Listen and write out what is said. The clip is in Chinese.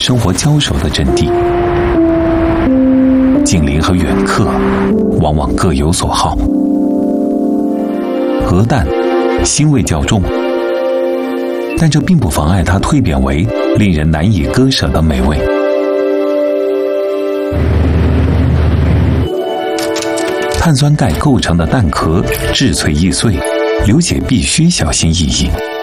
生活交手的阵地。近邻和远客往往各有所好，鹅蛋腥味较重，但这并不妨碍它蜕变为令人难以割舍的美味。碳酸钙构成的蛋壳质脆易碎，流血必须小心翼翼。